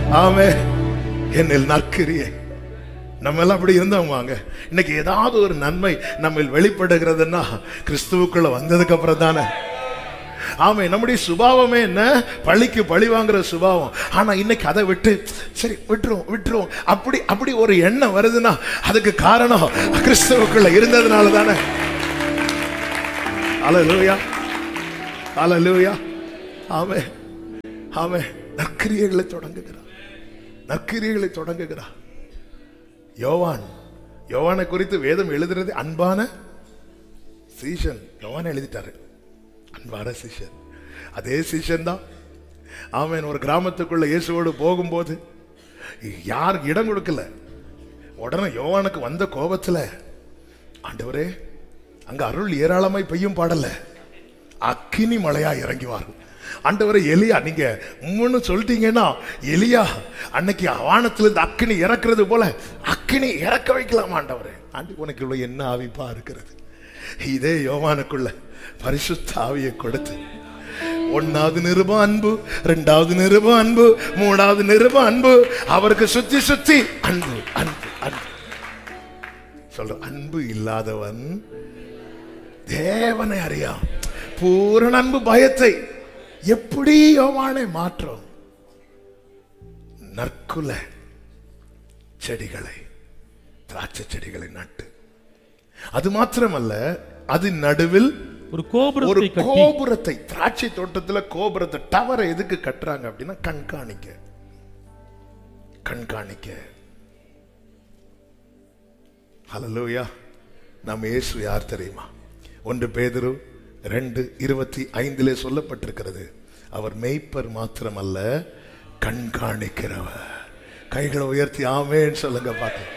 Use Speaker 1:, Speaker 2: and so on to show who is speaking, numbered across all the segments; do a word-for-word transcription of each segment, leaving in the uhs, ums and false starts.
Speaker 1: ஆமே. என்னில் நற்கிரியை. நம்ம எல்லாம் அப்படி இருந்தவங்க. இன்னைக்கு ஏதாவது ஒரு நன்மை நம்ம வெளிப்படுகிறதுன்னா கிறிஸ்துவுக்குள்ள வந்ததுக்கு அப்புறம் தானே. ஆமே. நம்முடைய சுபாவமே என்ன? பழிக்கு பழி வாங்குற சுபாவம். ஆனா இன்னைக்கு அதை விட்டு சரி விட்டுரும் விட்டுரும் அப்படி அப்படி ஒரு எண்ணம் வருதுன்னா அதுக்கு காரணம் கிறிஸ்துவுக்குள்ள இருந்ததுனால தானே. அல்லேலூயா, அல்லேலூயா. ஆமே, ஆமே. நற்கிரியைகளை தொடங்குகிறார், நற்கிரியைகளை தொடங்குகிறார். யோவான், யோவானை குறித்து வேதம் எழுதுறது அன்பான சீஷன். யோவான் எழுதிட்டாரு அன்பான சீஷன். அதே சீஷன் தான் ஆமென் ஒரு கிராமத்துக்குள்ள இயேசுவோடு போகும்போது யார் இடம் கொடுக்கல. உடனே யோவானுக்கு வந்த கோபத்துல, ஆண்டவரே அங்க அருள் ஏராளமாய் பெய்யும் பாடல, அக்கினி மழையா இறங்கிவார். ஆண்டவரே எலியா நீங்க மூணு சொல்லிட்டீங்கன்னா எலியா அன்னைக்கு வானத்திலிருந்து அக்கினி இறக்குறது போல அக்கினி இறக்க வைக்கலாம் ஆண்டவரே. ஆண்டு உனக்குள்ள என்ன ஆவிப்பா இருக்கிறது. இதே யோவானுக்குள்ள பரிசுத்த ஆவியை கொடுத்து ஒன்னாவது நிருபம் அன்பு, ரெண்டாவது நிருபம் அன்பு, மூணாவது நிருபம் அன்பு, அவருக்கு சுத்தி சுத்தி அன்பு அன்பு அன்பு சொல்ற. அன்பு இல்லாதவன் தேவனை அறியா. பூரண அன்பு பயத்தை எப்படி யோவானை மாற்றும்? நற்குல செடிகளை, திராட்சை செடிகளை நட்டு, அது மாத்திரமல்ல அது நடுவில்
Speaker 2: ஒரு கோபுரத்தை,
Speaker 1: கோபுரத்தை திராட்சை தோட்டத்துல கோபுரத்தை டவரை எதுக்கு கட்டுறாங்க அப்படின்னா கண்காணிக்க, கண்காணிக்க. ஹல்லேலூயா. நம்ம இயேசு யார் தெரியுமா? ஒன்று பேதுரு ரெண்டு இருபத்தி ஐந்திலே சொல்லப்பட்டிருக்கிறது, அவர் மேய்ப்பர் மாத்திரமல்ல கண்காணிக்கிறவர். கைகளை உயர்த்தி ஆமேன்னு சொல்லுங்க பார்க்க.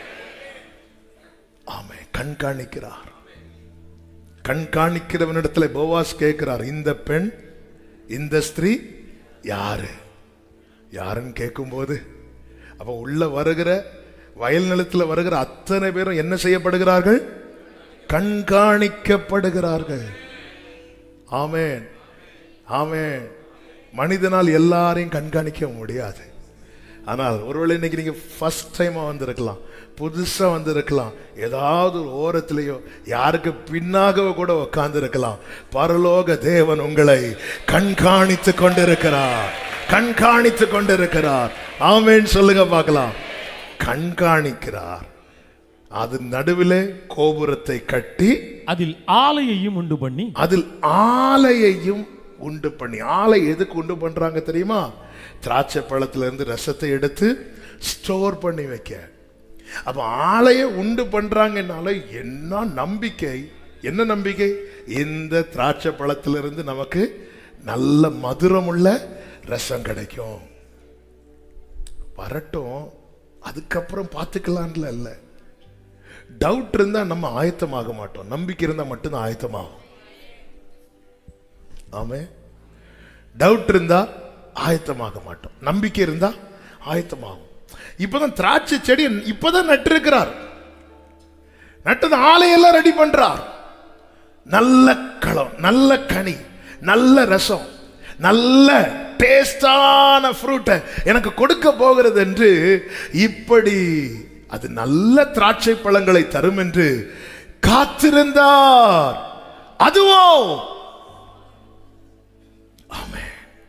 Speaker 1: ஆமே, கண்காணிக்கிறார். கண்காணிக்கிறவனிடத்துல போவாஸ் கேட்கிறார், இந்த பெண் இந்த ஸ்திரீ யாரு யாருன்னு கேட்கும் போது அப்ப உள்ள வருகிற வயல் நிலத்துல வருகிற அத்தனை பேரும் என்ன செய்யப்படுகிறார்கள்? கண்காணிக்கப்படுகிறார்கள். ஆமென், ஆமென். மனிதனால் எல்லாரையும் கண்காணிக்க முடியாது. ஆனால் ஒருவேளை இன்னைக்கு நீங்க ஃபர்ஸ்ட் டைமா வந்திருக்கலாம், புதுசா வந்திருக்கலாம், ஏதாவது ஒரு ஓரத்திலேயோ யாருக்கு பின்னாகவோ கூட உட்கார்ந்து இருக்கலாம். பரலோக தேவன் உங்களை கண்காணித்து கொண்டிருக்கிறார், கண்காணித்து கொண்டிருக்கிறார். ஆமென் சொல்லுங்க பார்க்கலாம். கண்காணிக்கிறார். அது நடுவிலே கோபுரத்தை கட்டி
Speaker 2: அதில் ஆலையையும் உண்டு பண்ணி,
Speaker 1: அதில் ஆலையையும் உண்டு பண்ணி. ஆலை எதுக்கு உண்டு பண்றாங்க தெரியுமா? திராட்சை பழத்துல இருந்து ரசத்தை எடுத்து ஸ்டோர் பண்ணி வைக்க. அப்ப ஆலையை உண்டு பண்றாங்கனால என்ன நம்பிக்கை? என்ன நம்பிக்கை? இந்த திராட்சை பழத்திலிருந்து நமக்கு நல்ல மதுரமுள்ள ரசம் கிடைக்கும். வரட்டும், அதுக்கப்புறம் பார்த்துக்கலான்ல இல்ல. டவுட் இருந்தா நம்ம ஆயத்தமாக மாட்டோம், நம்பிக்கை இருந்தா மட்டும்தான் ஆயத்தமாகும். ஆமே. டவுட் இருந்தா ஆயத்தமாக மாட்டோம், நம்பிக்கை இருந்தா ஆயத்தமாகும். இப்பதான் திராட்சை செடி இப்பதான் நட்டு இருக்கிறார், நட்டது ஆலையெல்லாம் ரெடி பண்றார். நல்ல களம், நல்ல கனி, நல்ல ரசம், நல்ல டேஸ்டான ஃப்ரூட்டை எனக்கு கொடுக்க போகிறது என்று இப்படி அது நல்ல திராட்சை பழங்களை தரும் என்று காத்திருந்தார். அதுவோ ஆமென்.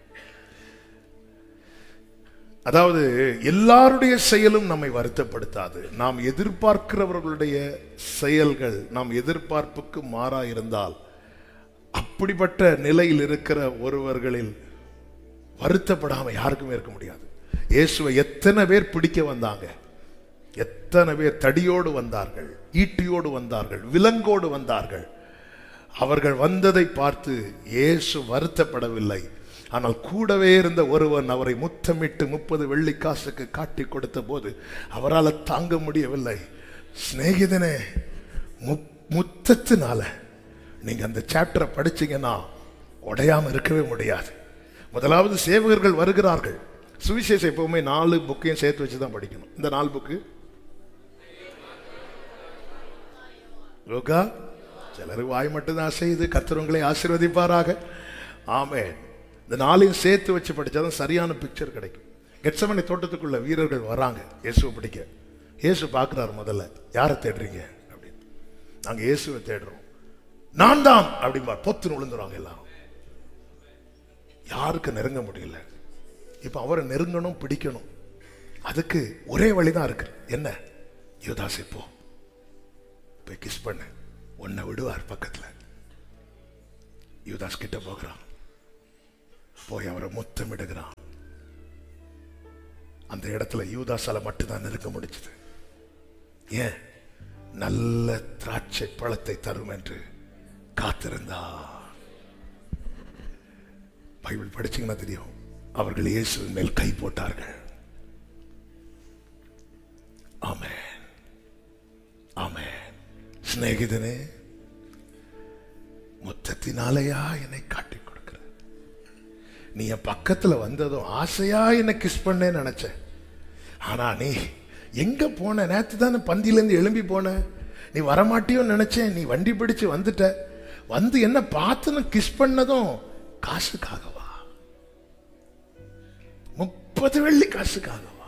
Speaker 1: அதாவது எல்லாருடைய செயலும் நம்மை வருத்தப்படுத்தாது. நாம் எதிர்பார்க்கிறவர்களுடைய செயல்கள் நாம் எதிர்பார்ப்புக்கு மாறா இருந்தால் அப்படிப்பட்ட நிலையில் இருக்கிற ஒருவர்களில் வருத்தப்படாம யாருக்குமே இருக்க முடியாது. இயேசுவை எத்தனை பேர் பிடிக்க வந்தாங்க, எத்தனை பேர் தடியோடு வந்தார்கள், ஈட்டியோடு வந்தார்கள், விலங்கோடு வந்தார்கள். அவர்கள் வந்ததை பார்த்து இயேசு வருத்தப்படவில்லை. ஆனால் கூடவே இருந்த ஒருவன் அவரை முத்தமிட்டு முப்பது வெள்ளி காசுக்கு காட்டி கொடுத்த போது அவரால் தாங்க முடியவில்லை. சிநேகிதனே, முத்தத்தினால நீங்க அந்த சாப்டரை படிச்சீங்கன்னா உடையாம இருக்கவே முடியாது. முதலாவது சேவகர்கள் வருகிறார்கள். சுவிசேஷம் எப்பவுமே நாலு புக்கையும் சேர்த்து வச்சுதான் படிக்கணும். இந்த நாலு புக்கு லூக்கா, சிலருக்கு வாய் மட்டும்தான் செய்து, கர்த்தர் உங்களை ஆசீர்வதிப்பாராக. ஆமென். இந்த நாளையும் சேர்த்து வச்சு படிச்சாதான் சரியான பிக்சர் கிடைக்கும். கெத்செமனே தோட்டத்துக்குள்ள வீரர்கள் வராங்க இயேசுவை பிடிக்க. இயேசு பார்க்கிறார், முதல்ல யாரை தேடுறீங்க அப்படின்னு. நாங்க இயேசுவை தேடுறோம். நான் தான் அப்படிம்பா. பொத்துன்னு விழுந்துருவாங்க எல்லாரும். யாருக்கு நெருங்க முடியல. இப்ப அவரை நெருங்கணும், பிடிக்கணும். அதுக்கு ஒரே வழிதான் இருக்கு. என்ன? யூதாசே போ, போய் கிஸ் பண்ண, உன்னை விடுவார் பக்கத்துல. யூதாஸ் கிட்ட போகிறான், போய் அவரை முத்தமிடுகிறான். அந்த இடத்துல யூதாசால மட்டும்தான் நெருங்க முடிச்சது. ஏன்? நல்ல திராட்சை பழத்தை தரும் என்று காத்திருந்தா. பைபிள் படிச்சீங்கன்னா தெரியும், அவர்கள் இயேசுவின் மேல் கை போட்டார்கள். ஆமென், ஆமென். சிநேகிதனே, முத்தத்தினாலேயா என்னை காட்டி கொடுக்கிற? நீ என் பக்கத்துல வந்ததும் ஆசையா என்னை கிஸ் பண்ண நினைச்ச. ஆனா நீ எங்க போன? நேத்து தானே பந்தியிலேருந்து எழும்பி போன. நீ வரமாட்டியோன்னு நினைச்சேன். நீ வண்டி பிடிச்சு வந்துட்ட. வந்து என்ன பார்த்துன்னு கிஸ் பண்ணதும் காசுக்காகவா? முப்பது வெள்ளி காசுக்காகவா?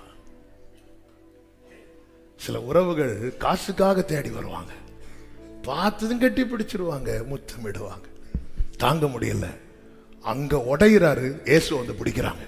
Speaker 1: சில உறவுகள் காசுக்காக தேடி வருவாங்க, பார்த்ததும் கட்டி பிடிச்சிருவாங்க, முத்தமிடுவாங்க. தாங்க முடியல, அங்க உடையிறாரு, இயேசு வந்து பிடிக்கிறாங்க.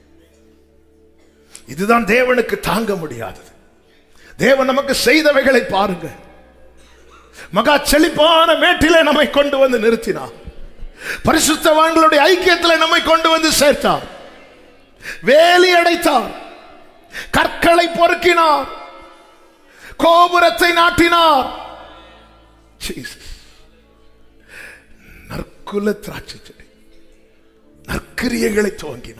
Speaker 1: இதுதான் தேவனுக்கு தாங்க முடியாதது. தேவன் நமக்கு செய்தவைகளை பாருங்க. மகா செழிப்பான மேட்டிலே நம்மை கொண்டு வந்து நிறுத்தினார். பரிசுத்தவான்களுடைய ஐக்கியத்தில் நம்மை கொண்டு வந்து சேர்த்தார். வேலி அடைத்தார், கற்களை பொறுக்கினார், கோபுரத்தை நாட்டினார். நற்குல திராட்சை செடி, நற்கிரியைகளை துவங்கினார்.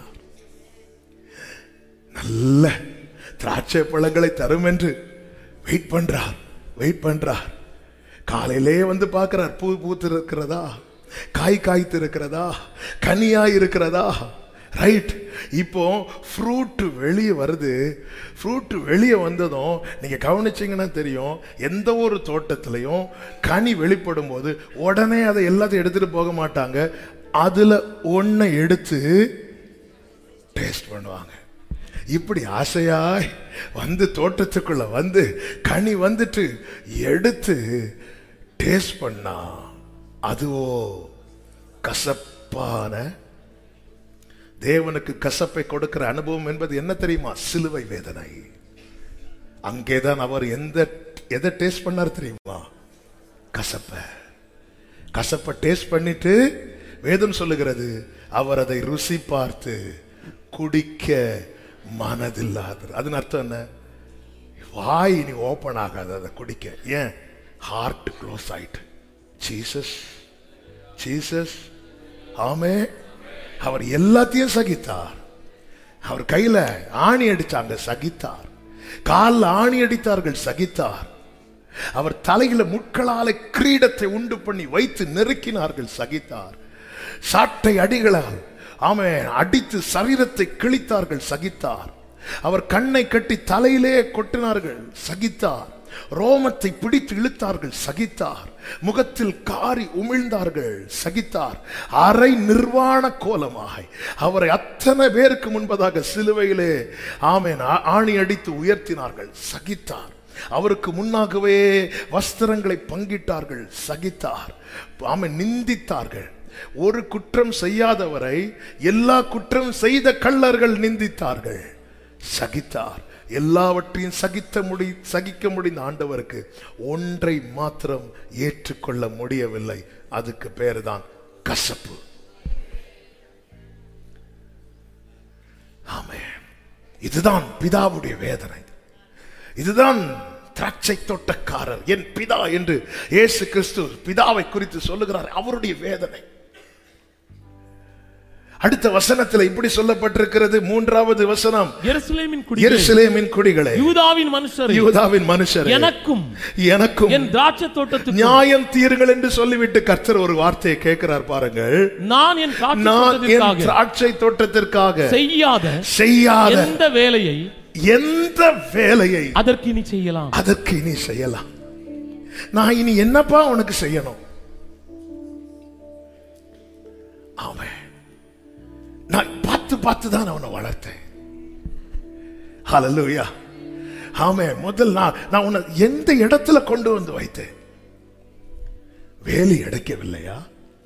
Speaker 1: நல்ல திராட்சை பழங்களை தரும் என்று வெயிட் பண்றார், வெயிட் பண்றார். காலையிலே வந்து பார்க்கிறார், பூ பூத்து இருக்கிறதா, காய் காய்த்து இருக்கிறதா, கனியா இருக்கிறதா. ரைட். இப்போ ஃப்ரூட் வெளியே வருது. ஃப்ரூட் வெளியே வந்ததும் நீங்க கவனிச்சீங்கன்னா தெரியும், எந்த ஒரு தோட்டத்திலையும் கனி வெளிப்படும் போது உடனே அதை எல்லாத்தையும் எடுத்துட்டு போக மாட்டாங்க. அதுல ஒன்னை எடுத்து டேஸ்ட் பண்ணுவாங்க. இப்படி ஆசையாய் வந்து தோட்டத்துக்குள்ள வந்து கனி வந்துட்டு எடுத்து டேஸ்ட் பண்ணா அதுவோ கசப்பான. தேவனுக்கு கசப்பை கொடுக்கிற அனுபவம் என்பது என்ன தெரியுமா? சிலுவை வேதனை. அங்கேதான் அவர் எந்த எதை டேஸ்ட் பண்ணார் தெரியுமா? கசப்ப. கசப்ப டேஸ்ட் பண்ணிட்டு வேதம் சொல்லுகிறது, அவர் அதை ருசி பார்த்து குடிக்க மனதில்லாத. அதன் அர்த்தம் என்ன? வாய் இனி ஓபன் ஆகாது அதை குடிக்க. ஏன்? ஹார்ட் க்ளோஸ் ஆயிட்டு. Jesus, Jesus. ஆமே. அவர் எல்லாத்தையும் சகித்தார். அவர் கையில ஆணி அடிச்சாங்க, சகித்தார். காலில் ஆணி அடித்தார்கள், சகித்தார். அவர் தலையில முட்களால கிரீடத்தை உண்டு பண்ணி வைத்து நெருக்கினார்கள், சகித்தார். சாட்டை அடிகளால் ஆமே அடித்து சரீரத்தை கிழித்தார்கள், சகித்தார். அவர் கண்ணை கட்டி தலையிலே கொட்டினார்கள், சகித்தார். ரோமத்தை பிடித்து இழுத்தார்கள், சகித்தார். முகத்தில் காரி உமிழ்ந்தார்கள், சகித்தார். அரை நிர்வாண கோலமாய் அவரை அத்தனை பேருக்கு முன்பதாக சிலுவையிலே ஆமென் ஆணி அடித்து உயர்த்தினார்கள், சகித்தார். அவருக்கு முன்னாகவே வஸ்திரங்களை பங்கிட்டார்கள், சகித்தார். ஆமென் நிந்தித்தார்கள். ஒரு குற்றம் செய்யாதவரை எல்லா குற்றம் செய்த கள்ளர்கள் நிந்தித்தார்கள், சகித்தார். எல்லாவற்றையும் சகித்த முடி சகிக்க முடிந்த ஆண்டவருக்கு ஒன்றை மாத்திரம் ஏற்றுக்கொள்ள முடியவில்லை. அதுக்கு பேருதான் கசப்பு. ஆமென். இதுதான் பிதாவுடைய வேதனை. இதுதான் திராட்சை தோட்டக்காரர் என் பிதா என்று இயேசு கிறிஸ்து பிதாவை குறித்து சொல்லுகிறார், அவருடைய வேதனை. அடுத்த வசனத்தில் இப்படி சொல்லப்பட்டிருக்கிறது, மூன்றாவது வசனம்,
Speaker 2: எருசலேமின் குடிகளே,
Speaker 1: எருசலேமின் குடிகளே,
Speaker 2: யூதாவின் மனுஷரே,
Speaker 1: யூதாவின் மனுஷரே,
Speaker 2: எனக்கும்
Speaker 1: எனக்கும்
Speaker 2: என் திராட்சை தோட்டத்துக்கு
Speaker 1: நியாயம் தீருங்கள் என்று சொல்லிவிட்டு கர்த்தர் ஒரு வார்த்தையை கேட்கிறார் பாருங்கள்.
Speaker 2: நான் என்
Speaker 1: நான் என் திராட்சை தோட்டத்திற்காக
Speaker 2: செய்யாத
Speaker 1: செய்யாத
Speaker 2: எந்த வேலையை
Speaker 1: எந்த வேலையை
Speaker 2: அதற்கு இனி செய்யலாம்,
Speaker 1: அதற்கு இனி செய்யலாம். நான் இனி என்னப்பா உனக்கு செய்யணும்? அவன் நான் பார்த்து பார்த்து தான் அவனை வளர்த்தேன். ஹல்லேலூயா. ஆமென். முதல் நான் நான் உன்னை எந்த இடத்துல கொண்டு வந்து வைத்தேன்? வேலி அடைக்கவில்லையா?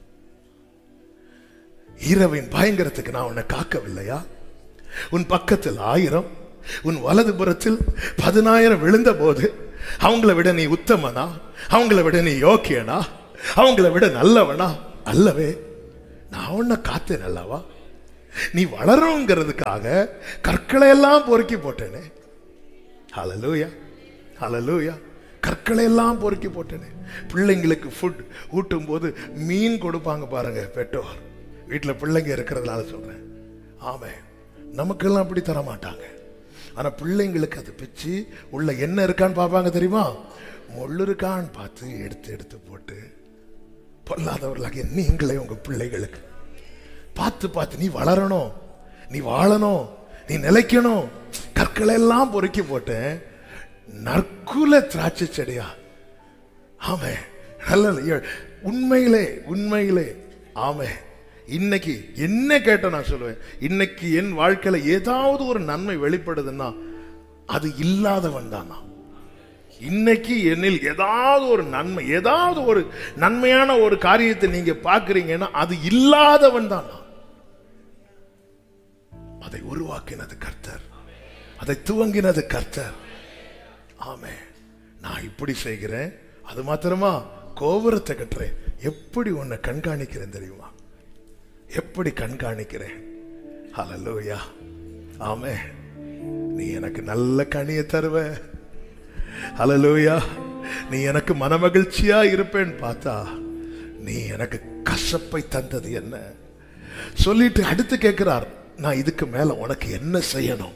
Speaker 1: இரவின் பயங்கரத்துக்கு நான் உன்னை காக்கவில்லையா? உன் பக்கத்தில் ஆயிரம், உன் வலது புறத்தில் பதினாயிரம் விழுந்த போது அவங்களை விட நீ உத்தமனா? அவங்களை விட நீ யோக்கியனா? அவங்களை விட நல்லவனா? அல்லவே. நான் உன்னை காத்தேன் அல்லவா? நீ வளருங்கிறதுக்காக கற்களை எல்லாம் பொறுக்கி போட்டேனே. ஹல்லேலூயா, ஹல்லேலூயா. கற்களை எல்லாம் பொறுக்கி போட்டேனே. பிள்ளைங்களுக்கு ஃபுட் ஊட்டும் போது மீன் கொடுப்பாங்க பாருங்க பெற்றோர். வீட்டில் பிள்ளைங்க இருக்கிறதுனால சொல்றேன். ஆமே, நமக்கெல்லாம் அப்படி தர மாட்டாங்க. ஆனா பிள்ளைங்களுக்கு அது பிச்சு உள்ள என்ன இருக்கான்னு பார்ப்பாங்க தெரியுமா? முள்ளு இருக்கான்னு பார்த்து எடுத்து எடுத்து போட்டு பொல்லாதவர்களாக நீங்களே உங்க பிள்ளைகளுக்கு பார்த்து பார்த்து நீ வளரணும், நீ வாழணும், நீ நிலைக்கணும். கற்களை எல்லாம் பொறுக்கி போட்டேன். நற்குல திராட்சை செடியா. ஆமே, நல்ல உண்மையிலே உண்மையிலே. ஆமே, இன்னைக்கு என்ன கேட்ட நான் சொல்லுவேன், இன்னைக்கு என் வாழ்க்கையில ஏதாவது ஒரு நன்மை வெளிப்படுதுன்னா அது இல்லாதவன் தானா? இன்னைக்கு என்னில் ஏதாவது ஒரு நன்மை, ஏதாவது ஒரு நன்மையான ஒரு காரியத்தை நீங்க பாக்குறீங்கன்னா அது இல்லாதவன் தானா? அதை உருவாக்கினது கர்த்தர், அதை துவங்கினது கர்த்தர். ஆமே, நான் இப்படி செய்கிறேன். அது மாத்திரமா, கோபுரத்தை கட்டுறேன். எப்படி உன்னை கண்காணிக்கிறேன் தெரியுமா? எப்படி கண்காணிக்கிறேன். ஹல்லேலூயா. ஆமே, நீ எனக்கு நல்ல கனியை தருவ. ஹல்லேலூயா. நீ எனக்கு மனமகிழ்ச்சியா இருப்பேன்னு பார்த்தா நீ எனக்கு கசப்பை தந்தது என்ன சொல்லிட்டு அடுத்து கேட்கிறார், நான் இதுக்கு மேல உனக்கு என்ன செய்யணும்?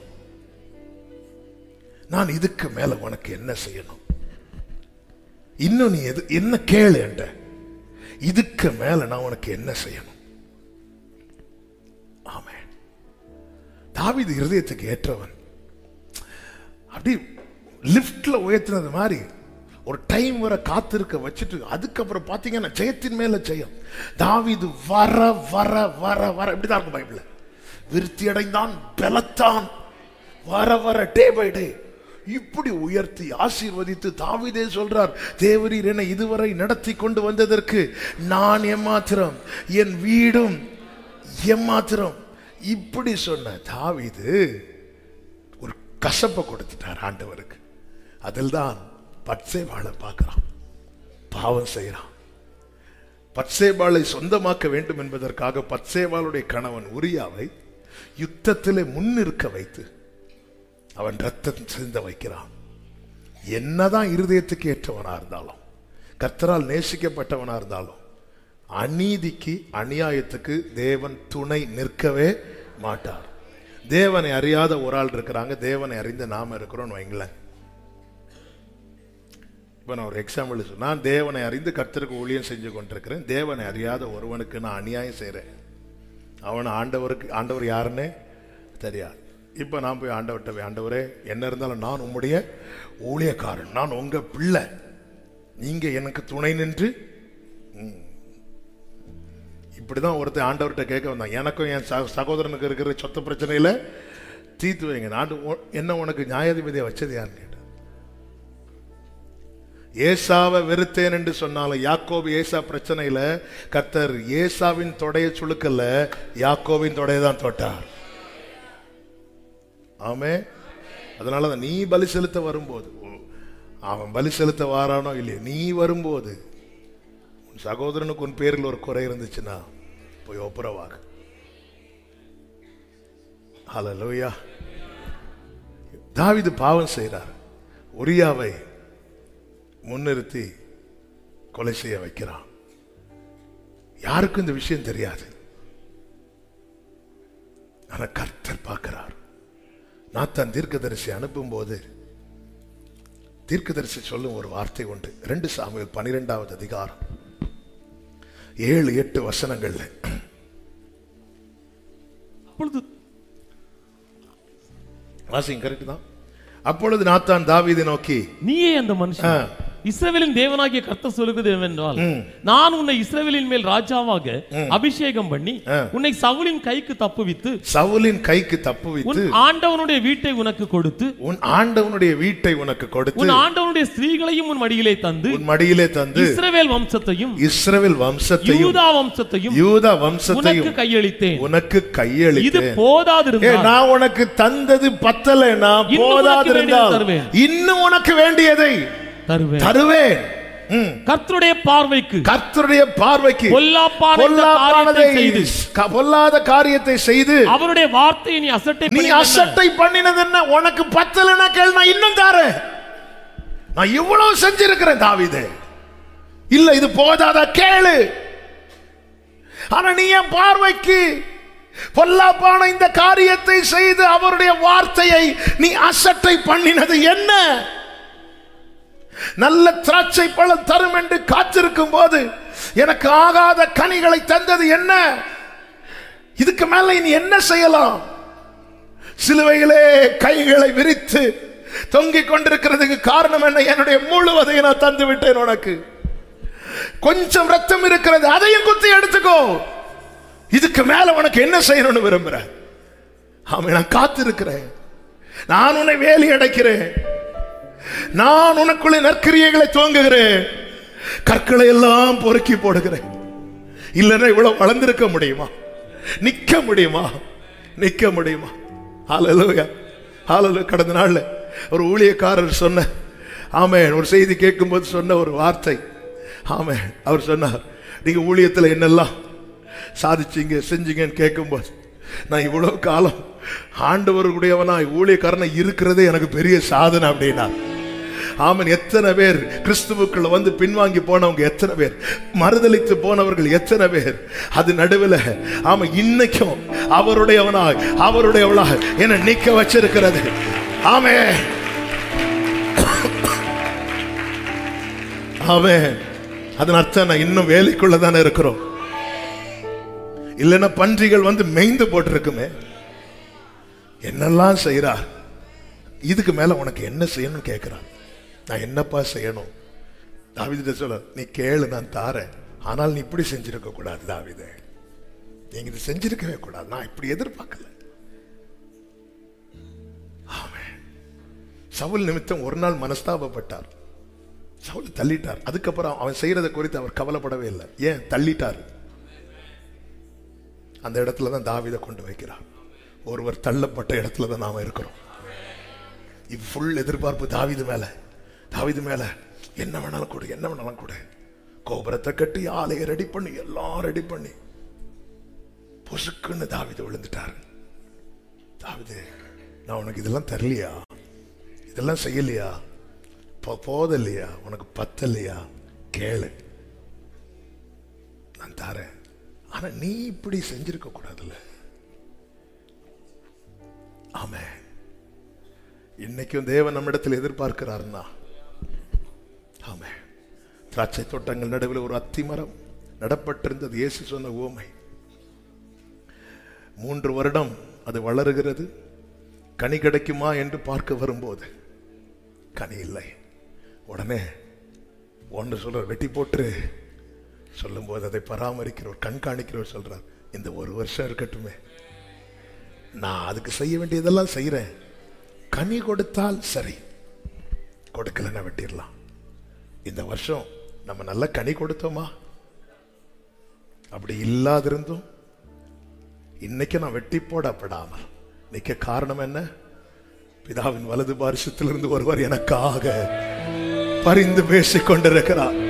Speaker 1: நான் இதுக்கு மேல உனக்கு என்ன செய்யணும்? இன்னும் நீ எது என்ன கேளு என்ற, இதுக்கு மேல நான் உனக்கு என்ன செய்யணும்? ஆமே, தாவீது இருதயத்துக்கு ஏற்றவன். அப்படி லிப்ட்ல உயர்த்தினது மாதிரி ஒரு டைம் வர காத்திருக்க வச்சுட்டு அதுக்கப்புறம் பாத்தீங்கன்னா ஜெயத்தின் மேல ஜெயம். தாவீது வர வர வர வர இப்படிதான் இருக்கும் பைபிள்ல. விருத்தி அடைந்தான், பலத்தான், வர வர டே பை டே இப்படி உயர்த்தி ஆசீர்வதித்து தாவீதே சொல்றார், தேவரீர் என்னை இதுவரை நடத்தி கொண்டு வந்ததற்கு நான் எம்மாத்திரம், என் வீடும் எம்மாத்திரம். இப்படி சொன்ன தாவீது ஒரு கசப்பை கொடுத்துட்டார் ஆண்டவருக்கு. அதில் தான் பத்சேபாளை பார்க்கிறான், பாவம் செய்யறான். பத்சேபாளை சொந்தமாக்க வேண்டும் என்பதற்காக பத்சேபாளுடைய கணவன் உரியாவை யுத்தத்திலே முன்னிற்க வைத்து அவன் ரத்தம் சிந்த வைக்கிறான். என்னதான் இருதயத்துக்கு ஏற்றவனா இருந்தாலும், கர்த்தரால் நேசிக்கப்பட்டவனா இருந்தாலும், அநீதிக்கு அநியாயத்துக்கு தேவன் துணை நிற்கவே மாட்டார். தேவனை அறியாத ஒரு ஆள் இருக்கிறாங்க, தேவனை அறிந்த நாம இருக்கிறோம் வைங்களேன். இப்ப நான் ஒரு எக்ஸாம்பிள் சொன்ன, நான் தேவனை அறிந்து கர்த்தருக்கு ஊழியம் செஞ்சு கொண்டிருக்கிறேன். தேவனை அறியாத ஒருவனுக்கு நான் அநியாயம் செய்யறேன். அவன் ஆண்டவருக்கு, ஆண்டவர் யாருன்னு தெரியாது. இப்ப நான் போய் ஆண்டவர்கிட்ட, ஆண்டவரே என்ன இருந்தாலும் நான் உம்முடைய ஊழியக்காரன், நான் உங்க பிள்ளை, நீங்க எனக்கு துணை நின்று. இப்படிதான் ஒருத்தர் ஆண்டவர்கிட்ட கேட்க வந்தான், எனக்கும் என் சகோதரனுக்கு இருக்கிற சொத்து பிரச்சனையில தீர்த்து வைங்க, நான் என்ன உனக்கு நியாயாதிபதியை வச்சது யாருன்னு கேட்ட. ஏசாவை வெறுத்தேன் என்று சொன்னாலும் யாக்கோபு ஏசா பிரச்சனையில கர்த்தர் ஏசாவின் தொடைய சுழுக்கல்ல, யாக்கோவின் தொடைய தான் தொட்டார். ஆமே, அதனாலதான் நீ பலி செலுத்த வரும்போது, அவன் பலி செலுத்த வாரானோ இல்லையோ, நீ வரும்போது உன் சகோதரனுக்கு உன் பேரில் ஒரு குறை இருந்துச்சுன்னா போய் ஒப்புரவாக. ஹல்லேலூயா. தாவீது பாவம் செய்கிறார், உரியாவை முன்னிறுத்தி கொலை செய்ய வைக்கிறான். யாருக்கும் இந்த விஷயம் தெரியாது, ஆனா கர்த்தர் பார்க்கிறார். நாத்தான் தீர்க்கதரிசி அனுப்பும் போது தீர்க்கதரிசி சொல்லும் ஒரு வார்த்தை உண்டு. ரெண்டு சாமுவேல் பனிரெண்டாவது அதிகாரம் ஏழு எட்டு வசனங்கள்ல. வாசிங்க, கரெக்ட் தான். அப்பொழுது நாத்தான் தாவீதை நோக்கி,
Speaker 2: நீயே அந்த மனுஷன், இஸ்ரவேலின் தேவனாகிய கர்த்தர் சொல்லுகிறது என்னவென்றால், நான் உன்னை இஸ்ரவேலின் மேல் ராஜாவாக அபிஷேகம் பண்ணி உன்னை சவுலின் கைக்கு தப்புவித்து
Speaker 1: சவுலின் கைக்கு தப்புவித்து
Speaker 2: உன் ஆண்டவனுடைய வீட்டை உனக்கு கொடுத்து
Speaker 1: உன் ஆண்டவனுடைய வீட்டை உனக்கு கொடுத்து
Speaker 2: உன் ஆண்டவனுடைய ஸ்திரீகளையும் உன் மடியிலே தந்து
Speaker 1: உன் மடியிலே தந்து
Speaker 2: இஸ்ரவேல் வம்சத்தையும்
Speaker 1: இஸ்ரவேல் வம்சத்தையும்
Speaker 2: யூதா வம்சத்தையும்
Speaker 1: யூதா வம்சத்தையும்
Speaker 2: உனக்கு கையளித்தேன்.
Speaker 1: உனக்கு கையளித்தேன்.
Speaker 2: இது போதாதிருந்தால்,
Speaker 1: நான் உனக்கு தந்தது பத்தலைனா போதாதிருந்தால் இன்னும் உனக்கு வேண்டியதை
Speaker 2: தருவேன்
Speaker 1: தருவேன்.
Speaker 2: கர்த்தருடைய பார்வைக்கு
Speaker 1: கர்த்தருடைய பார்வைக்கு
Speaker 2: பொல்லாப்பானதை செய்து
Speaker 1: பொல்லாத காரியத்தை செய்து
Speaker 2: அவருடைய வார்த்தையை நீ அசட்டை
Speaker 1: நீ அசட்டை பண்ணினது என்ன? உனக்கு பத்தலைனா கேள், நான் இன்னும் தரேன். நான் இவ்வளவு செஞ்சிருக்கிறேன் தாவீதே. இல்ல இது போதாதா கேளு. ஆனா நீ என் பார்வைக்கு பொல்லாப்பான இந்த காரியத்தை செய்து அவருடைய வார்த்தையை நீ அசட்டை பண்ணினது என்ன? நல்ல திராட்சை பழம் தரும் என்று காத்திருக்கும் போது எனக்கு ஆகாத கனிகளை தந்தது என்ன? இதுக்கு மேல நீ என்ன செய்யலாம்? சிலுவையிலே கைகளை விரித்து தொங்கிக் கொண்டிருக்கிறதுக்கு காரணம் என்ன? என்னுடைய முழுவதை நான் தந்து விட்டேன். உனக்கு கொஞ்சம் ரத்தம் இருக்கிறது, அதையும் குத்தி எடுத்துக்கோ. இதுக்கு மேல உனக்கு என்ன செய்யணும்னு விரும்புற? ஆமென். நான் காத்திருக்கிறேன். நான் உன்னை வேலி அடைக்கிறேன். நான் உனக்குள்ளே நற்கிரியைகளை துவங்குகிறேன். கற்களை எல்லாம் பொறுக்கி போடுகிறேன். இல்லைன்னா இவ்வளவு வளர்ந்திருக்க முடியுமா? நிக்க முடியுமா? நிக்க முடியுமா? ஹல்லேலூயா, ஹல்லேலூயா. கடந்த நாள்ல ஒரு ஊழியக்காரர் சொன்ன ஆமென் ஒரு செய்தி கேட்கும் போது சொன்ன ஒரு வார்த்தை. ஆமென். அவர் சொன்னார், நீங்க ஊழியத்தில் என்னெல்லாம் சாதிச்சீங்க செஞ்சீங்கன்னு கேட்கும்போது, நான் இவ்வளவு காலம் ஆண்டவருடையவனா ஊழியக்காரனை இருக்கிறதே எனக்கு பெரிய சாதனை அப்படின்னா. ஆமன். எத்தனை பேர் கிறிஸ்துவுக்குள்ள வந்து பின்வாங்கி போனவங்க எத்தனை பேர், மறுதலித்து போனவர்கள் எத்தனை பேர். அது நடுவில் ஆமா இன்னைக்கும் அவருடையவனாய் அவருடையவளாய் என்ன நிக்க வச்சிருக்கிறது. ஆமே ஆமே. அதன் அர்த்தம் நான் இன்னும் வேலைக்குள்ள தானே இருக்கிறோம். இல்லைன்னா பன்றிகள் வந்து மேய்ந்து போட்டிருக்குமே. என்னெல்லாம் செய்யறார். இதுக்கு மேல உனக்கு என்ன செய்யணும் கேட்கிறான். நான் என்னப்பா செய்யணும்? தாவீது சொல்ல, நீ கேளு, நான் தாரேன். ஆனால் நீ இப்படி செஞ்சிருக்க கூடாது தாவீதே. நீங்க இது செஞ்சிருக்கவே கூடாது. நான் இப்படி எதிர்பார்க்கல. ஆமென். சவுல் நிமித்தம் ஒரு நாள் மனஸ்தாபப்பட்டார். சவுல் தள்ளிட்டார். அதுக்கப்புறம் அவன் செய்யறதை குறித்து அவர் கவலைப்படவே இல்லை. ஏன் தள்ளிட்டார்? அந்த இடத்துல தான் தாவீதை கொண்டு வைக்கிறார். ஒருவர் தள்ளப்பட்ட இடத்துல தான் நாம இருக்கிறோம். ஃபுல் எதிர்பார்ப்பு தாவீது மேல. தாவீது மேல என்ன வேணாலும் கொடு, என்ன வேணாலும் கொடு. கோபுரத்தை கட்டி ஆலையை ரெடி பண்ணி எல்லாம் ரெடி பண்ணி பொசுக்குன்னு தாவீது விழுந்துட்டார். தாவீது, நான் உனக்கு இதெல்லாம் தரலையா? இதெல்லாம் செய்யலையா? போதலையா? உனக்கு பத்தலையா? கேளு, நான் தரேன். ஆனா நீ இப்படி செஞ்சிருக்க கூடாதுல்ல. ஆமே. இன்னைக்கும் தேவன் நம்மிடத்தில் எதிர்பார்க்கிறார்னா, ஆமே. திராட்சை தோட்டங்கள் நடுவில் ஒரு அத்தி மரம் நடப்பட்டிருந்தது. இயேசு சொன்ன உவமை. மூன்று வருடம் அது வளருகிறது. கனி கிடைக்குமா என்று பார்க்க வரும்போது கனி இல்லை. உடனே ஒன்று சொல்றார், வெட்டி போட்டு சொல்லும் போது அதை பராமரிக்கிறவர் கண்காணிக்கிறவர் சொல்றார், இந்த ஒரு வருஷம் இருக்கட்டுமே, நான் அதுக்கு செய்ய வேண்டியதெல்லாம் செய்யறேன். கனி கொடுத்தால் சரி, கொடுக்கலன்னா வெட்டிடலாம். இந்த வருஷம் நம்ம நல்ல கனி கொடுத்தோமா? அப்படி இல்லாதிருந்தும் இன்னைக்கு நான் வெட்டி போடப்படாமல் நிக்க காரணம் என்ன? பிதாவின் வலது பாரிசத்திலிருந்து ஒருவர் எனக்காக பரிந்து பேசிக் கொண்டிருக்கிறார்.